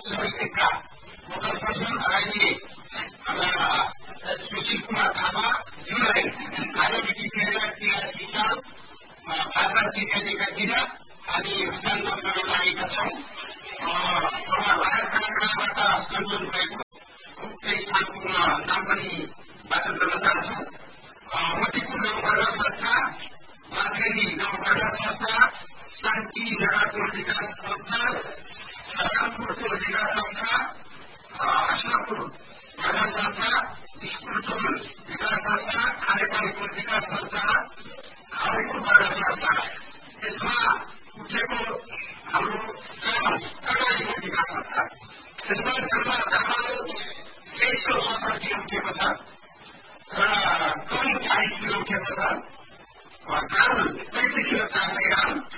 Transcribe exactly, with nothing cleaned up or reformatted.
समितिका मुख्य पर्सन आदरणीय हाम्रा सुशील कुमार थापा ज्यूलाई आजदेखि दुई हजार तिरासी साल भाद्र तृतीयका दिन हामी हस्तान्तरण गर्न लागेका छौँ। भारत सरकारबाट सञ्चालन भएको उक्त स्थानको नाम पनि वाचन गर्न चाहन्छौँ। मतिपुर नवगढ संस्था, माछेरी नवगढ संस्था, शान्ति नगरपुर विकास संस्था, रामपुरपुर विकास संस्था, हसनपुर गढ संस्था, स्कुल टोल विकास संस्था, खानेपानीपुर विकास संस्था, हरिपुर गढ संस्था, यसमा उठेको हाम्रो कर्णालीको विकास संस्था, यसमा जम्मा जम्मा तेइस सौ सत्तर किलो उठेको छ र कम चालिस किलो उठेको छ। काल पैँतिस किलो चार सय ग्राम